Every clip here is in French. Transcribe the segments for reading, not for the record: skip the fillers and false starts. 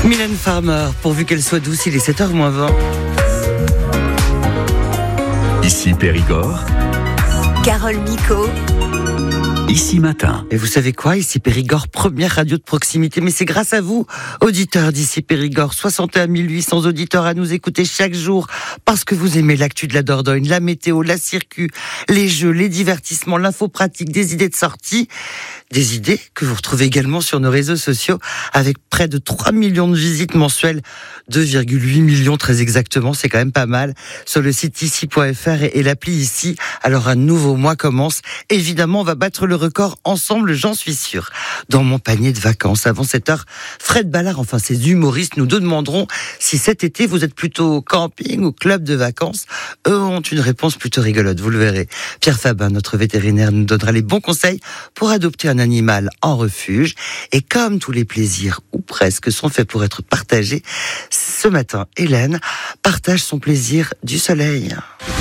Mylène Farmer, pourvu qu'elle soit douce, il est 7h-20. Ici Périgord. Carole Micot. Ici Matin. Et vous savez quoi? Ici Périgord, première radio de proximité. Mais c'est grâce à vous, auditeurs d'Ici Périgord. 61 800 auditeurs à nous écouter chaque jour. Parce que vous aimez l'actu de la Dordogne, la météo, la circu, les jeux, les divertissements, l'info pratique, des idées de sortie. Des idées que vous retrouvez également sur nos réseaux sociaux avec près de 3 millions de visites mensuelles. 2,8 millions très exactement, c'est quand même pas mal. Sur le site ici.fr et l'appli Ici. Alors un nouveau mois commence. Évidemment, on va battre le record ensemble, j'en suis sûr. Dans mon panier de vacances, avant 7h, Fred Ballard, enfin ces humoristes, nous demanderont si cet été vous êtes plutôt camping ou club de vacances. Eux ont une réponse plutôt rigolote, vous le verrez. Pierre Fabin, notre vétérinaire, nous donnera les bons conseils pour adopter un animal en refuge. Et comme tous les plaisirs, ou presque, sont faits pour être partagés, ce matin, Hélène partage son plaisir du soleil.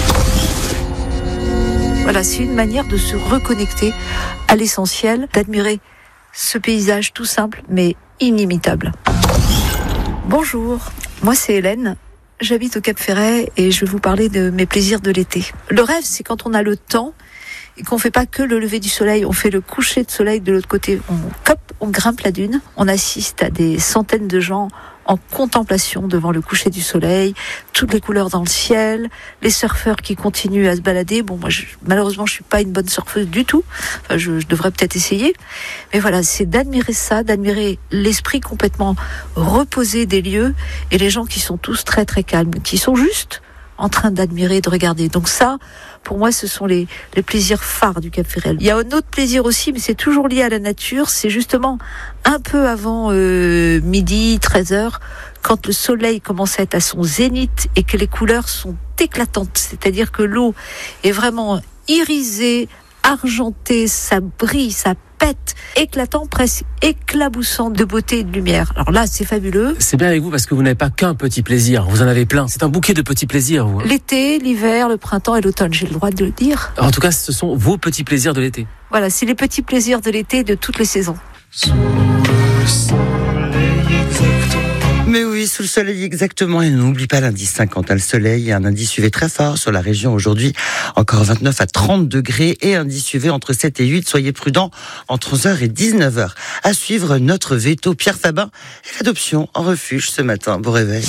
Voilà, c'est une manière de se reconnecter à l'essentiel, d'admirer ce paysage tout simple mais inimitable. Bonjour, moi c'est Hélène, j'habite au Cap Ferret et je vais vous parler de mes plaisirs de l'été. Le rêve, c'est quand on a le temps et qu'on fait pas que le lever du soleil, on fait le coucher de soleil de l'autre côté. On grimpe la dune, on assiste à des centaines de gens en contemplation devant le coucher du soleil, toutes les couleurs dans le ciel, les surfeurs qui continuent à se balader. Bon, moi, malheureusement, je suis pas une bonne surfeuse du tout. Enfin, je devrais peut-être essayer. Mais voilà, c'est d'admirer ça, d'admirer l'esprit complètement reposé des lieux et les gens qui sont tous très très calmes, qui sont juste en train d'admirer, de regarder. Donc ça, pour moi, ce sont les plaisirs phares du Cap Ferret. Il y a un autre plaisir aussi, mais c'est toujours lié à la nature. C'est justement un peu avant midi, 13h, quand le soleil commence à être à son zénith et que les couleurs sont éclatantes. C'est-à-dire que l'eau est vraiment irisée, argentée, ça brille, ça pète, éclatant, presque éclaboussant de beauté et de lumière. Alors là, c'est fabuleux. C'est bien avec vous parce que vous n'avez pas qu'un petit plaisir, vous en avez plein. C'est un bouquet de petits plaisirs, vous. L'été, l'hiver, le printemps et l'automne, j'ai le droit de le dire. En tout cas, ce sont vos petits plaisirs de l'été. Voilà, c'est les petits plaisirs de l'été de toutes les saisons. Mais oui, sous le soleil exactement, et n'oublie pas l'indice 50, le soleil, un indice UV très fort sur la région aujourd'hui, encore 29 à 30 degrés, et indice UV entre 7 et 8, soyez prudents, entre 11h et 19h. À suivre notre veto Pierre Fabin et l'adoption en refuge ce matin. Bon réveil.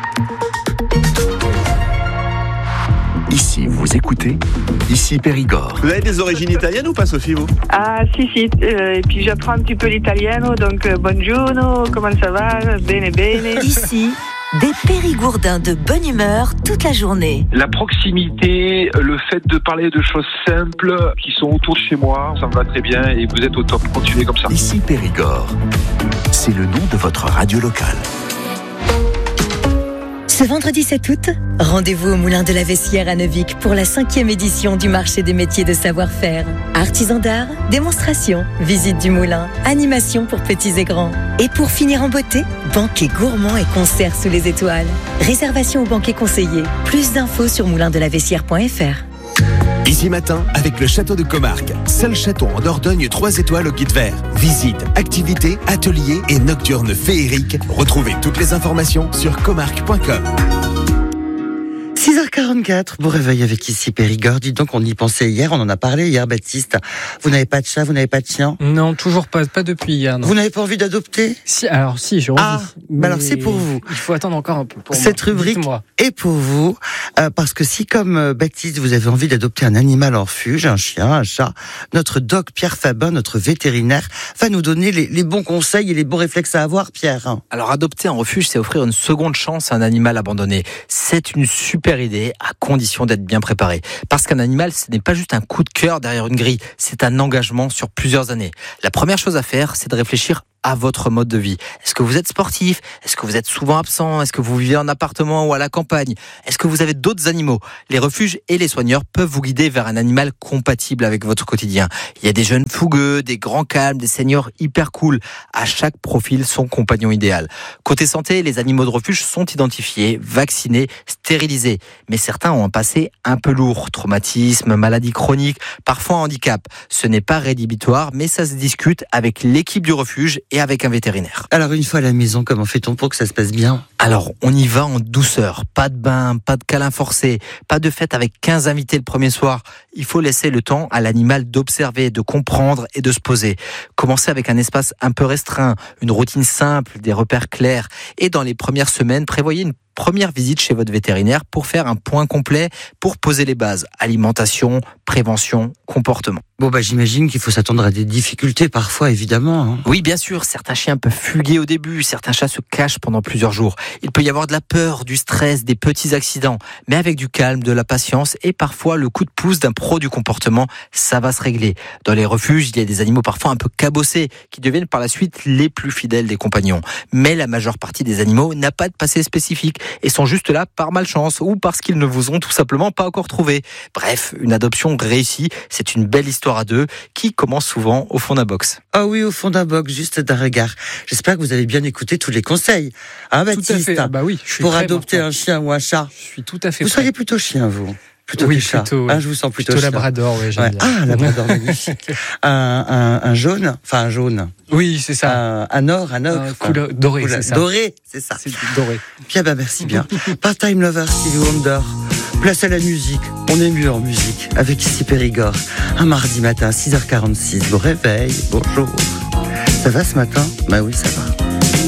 Ici, vous écoutez Ici Périgord. Vous avez des origines italiennes ou pas, Sophie, vous? Ah, si. Et puis j'apprends un petit peu l'italien, donc buongiorno, comment ça va? Bene, bene. Ici, des Périgourdins de bonne humeur toute la journée. La proximité, le fait de parler de choses simples qui sont autour de chez moi, ça me va très bien et vous êtes au top. Continuez comme ça. Ici Périgord. C'est le nom de votre radio locale. Ce vendredi 7 août, rendez-vous au Moulin de la Vessière à Neuvic pour la 5e édition du marché des métiers de savoir-faire. Artisans d'art, démonstrations, visite du moulin, animation pour petits et grands. Et pour finir en beauté, banquet gourmand et concert sous les étoiles. Réservation au banquet conseillé. Plus d'infos sur moulindelavessière.fr. Ici Matin, avec le château de Comarque. Seul château en Dordogne 3 étoiles au guide vert. Visites, activités, ateliers et nocturnes féeriques. Retrouvez toutes les informations sur comarque.com. 6h44, bon réveil avec Ici Périgord. Dites donc, on y pensait hier, on en a parlé hier, Baptiste. Vous n'avez pas de chat, vous n'avez pas de chien? Non, toujours pas depuis hier. Non. Vous n'avez pas envie d'adopter? Si, alors si, j'ai envie. Ah, bah alors c'est pour vous. Il faut attendre encore un peu. Pour cette moi. rubrique Dites-moi. est pour vous, parce que si comme Baptiste, vous avez envie d'adopter un animal en refuge, un chien, un chat, notre doc Pierre Fabin, notre vétérinaire, va nous donner les bons conseils et les bons réflexes à avoir, Pierre. Alors adopter en refuge, c'est offrir une seconde chance à un animal abandonné. C'est une super idée, à condition d'être bien préparé. Parce qu'un animal, ce n'est pas juste un coup de cœur derrière une grille, c'est un engagement sur plusieurs années. La première chose à faire, c'est de réfléchir à votre mode de vie. Est-ce que vous êtes sportif? Est-ce que vous êtes souvent absent? Est-ce que vous vivez en appartement ou à la campagne? Est-ce que vous avez d'autres animaux? Les refuges et les soigneurs peuvent vous guider vers un animal compatible avec votre quotidien. Il y a des jeunes fougueux, des grands calmes, des seniors hyper cool. À chaque profil, son compagnon idéal. Côté santé, les animaux de refuge sont identifiés, vaccinés, stérilisés. Mais certains ont un passé un peu lourd. Traumatisme, maladie chronique, parfois handicap. Ce n'est pas rédhibitoire, mais ça se discute avec l'équipe du refuge et avec un vétérinaire. Alors une fois à la maison, comment fait-on pour que ça se passe bien ? Alors, on y va en douceur. Pas de bain, pas de câlin forcé, pas de fête avec 15 invités le premier soir. Il faut laisser le temps à l'animal d'observer, de comprendre et de se poser. Commencez avec un espace un peu restreint, une routine simple, des repères clairs. Et dans les premières semaines, prévoyez une première visite chez votre vétérinaire pour faire un point complet, pour poser les bases. Alimentation, prévention, comportement. Bon, j'imagine qu'il faut s'attendre à des difficultés parfois, évidemment. Hein. Oui, bien sûr, certains chiens peuvent fuguer au début, certains chats se cachent pendant plusieurs jours. Il peut y avoir de la peur, du stress, des petits accidents. Mais avec du calme, de la patience et parfois le coup de pouce d'un pro du comportement, ça va se régler. Dans les refuges, il y a des animaux parfois un peu cabossés qui deviennent par la suite les plus fidèles des compagnons. Mais la majeure partie des animaux n'a pas de passé spécifique et sont juste là par malchance ou parce qu'ils ne vous ont tout simplement pas encore trouvé. Bref, une adoption réussie, c'est une belle histoire à deux qui commence souvent au fond d'un box. Ah oui, au fond d'un box, juste d'un regard. J'espère que vous avez bien écouté tous les conseils. Hein, Baptiste ? Tout à fait. Bah oui, je suis pour très adopter maintenant. un chien ou un chat. Je suis tout à fait Vous prêt. seriez plutôt chien, vous ? Plutôt oui, que chat. plutôt. Ah, je vous sens plutôt chien. Labrador, oui, j'aime bien. Ah, labrador, magnifique. Un jaune, enfin un jaune. Oui, c'est ça. Un or. Couleur doré, c'est ça. Doré, c'est ça. C'est doré. Bien, merci bien. Part-time lover, Stevie Wonder. Place à la musique. On est mieux en musique. Avec ici Périgord. Un mardi matin, 6h46. Bon réveil. Bonjour. Ça va ce matin ? Bah oui, ça va.